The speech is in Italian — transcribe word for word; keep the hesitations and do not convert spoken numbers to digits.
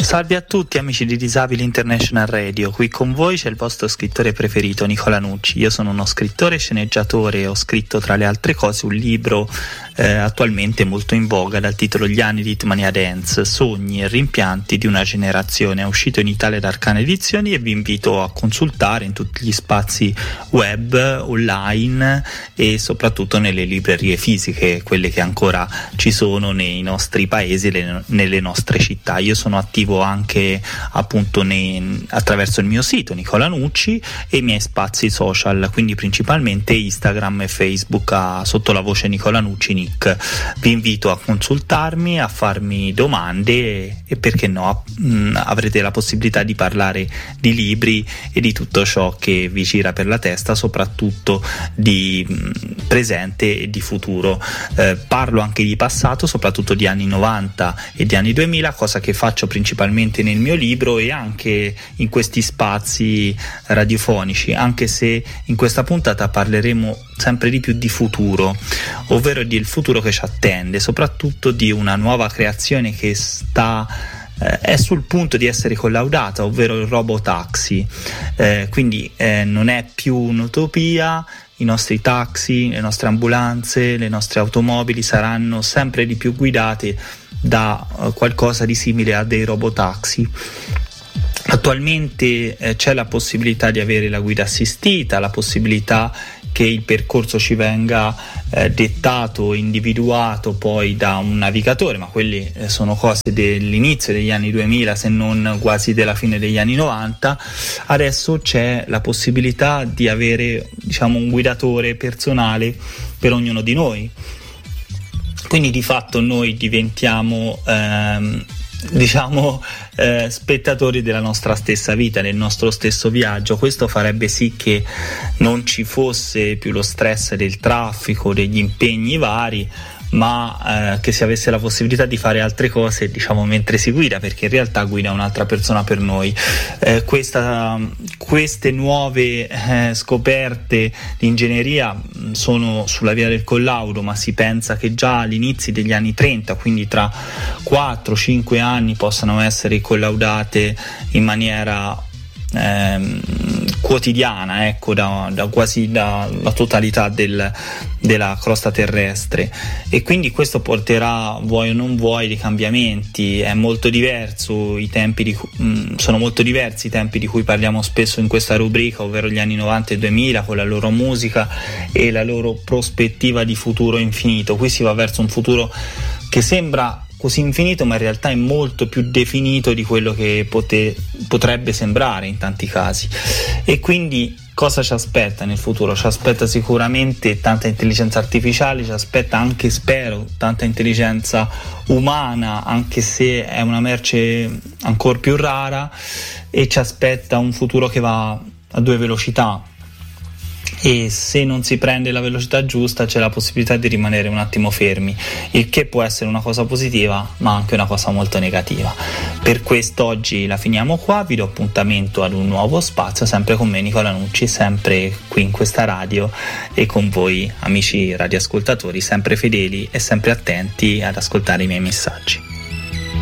Salve a tutti amici di Disabili International Radio, qui con voi c'è il vostro scrittore preferito Nicola Nucci. Io sono uno scrittore e sceneggiatore e ho scritto tra le altre cose un libro eh, attualmente molto in voga dal titolo Gli anni di Hitmania Dance, sogni e rimpianti di una generazione. È uscito in Italia da Arcana Edizioni e vi invito a consultare in tutti gli spazi web, online e soprattutto nelle librerie fisiche, quelle che ancora ci sono nei nostri paesi e le, nelle nostre città. Io sono attivo anche appunto nei, attraverso il mio sito Nicola Nucci e i miei spazi social, quindi principalmente Instagram e Facebook a, sotto la voce Nicola Nucci Nick. Vi invito a consultarmi, a farmi domande e, e perché no mh, avrete la possibilità di parlare di libri e di tutto ciò che vi gira per la testa, soprattutto di mh, presente e di futuro. Eh, parlo anche di passato, soprattutto di anni novanta e di anni duemila, cosa che faccio principalmente nel mio libro e anche in questi spazi radiofonici, anche se in questa puntata parleremo sempre di più di futuro, ovvero del futuro che ci attende, soprattutto di una nuova creazione che sta eh, è sul punto di essere collaudata, ovvero il robotaxi. Eh, quindi eh, non è più un'utopia. I nostri taxi, le nostre ambulanze, le nostre automobili saranno sempre di più guidate da uh, qualcosa di simile a dei robotaxi. Attualmente eh, c'è la possibilità di avere la guida assistita, la possibilità che il percorso ci venga eh, dettato, individuato poi da un navigatore, ma quelli eh, sono cose dell'inizio degli anni duemila, se non quasi della fine degli anni novanta. Adesso c'è la possibilità di avere, diciamo, un guidatore personale per ognuno di noi. Quindi di fatto noi diventiamo ehm, diciamo eh, spettatori della nostra stessa vita, del nostro stesso viaggio. Questo farebbe sì che non ci fosse più lo stress del traffico, degli impegni vari, ma eh, che si avesse la possibilità di fare altre cose, diciamo, mentre si guida, perché in realtà guida un'altra persona per noi. Eh, questa, queste nuove eh, scoperte di ingegneria sono sulla via del collaudo, ma si pensa che già all'inizio degli anni trenta, quindi tra quattro cinque anni, possano essere collaudate in maniera Ehm, quotidiana, ecco, da, da quasi da, la totalità del, della crosta terrestre, e quindi questo porterà, vuoi o non vuoi, dei cambiamenti. È molto diverso i tempi di, mh, sono molto diversi i tempi di cui parliamo spesso in questa rubrica, ovvero gli anni novanta e duemila, con la loro musica e la loro prospettiva di futuro infinito. Qui si va verso un futuro che sembra così infinito, ma in realtà è molto più definito di quello che pote- potrebbe sembrare in tanti casi. E quindi cosa ci aspetta nel futuro? Ci aspetta sicuramente tanta intelligenza artificiale, ci aspetta anche, spero, tanta intelligenza umana, anche se è una merce ancora più rara, e ci aspetta un futuro che va a due velocità. E se non si prende la velocità giusta c'è la possibilità di rimanere un attimo fermi, il che può essere una cosa positiva ma anche una cosa molto negativa. Per questo oggi la finiamo qua, vi do appuntamento ad un nuovo spazio, sempre con me Nicola Nucci, sempre qui in questa radio, e con voi amici radioascoltatori, sempre fedeli e sempre attenti ad ascoltare i miei messaggi.